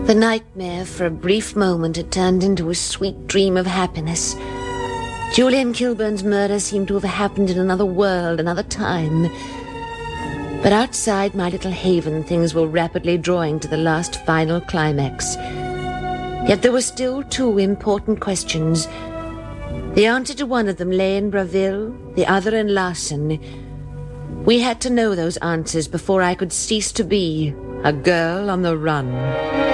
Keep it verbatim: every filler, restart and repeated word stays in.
The nightmare for a brief moment had turned into a sweet dream of happiness. Julian Kilburn's murder seemed to have happened in another world, another time. But outside my little haven, things were rapidly drawing to the last final climax. Yet there were still two important questions. The answer to one of them lay in Braville, the other in Larsen. We had to know those answers before I could cease to be a girl on the run.